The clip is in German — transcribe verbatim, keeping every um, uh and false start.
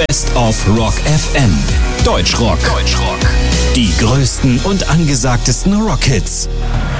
Best of Rock F M. Deutschrock. Deutschrock. Die größten und angesagtesten Rockhits.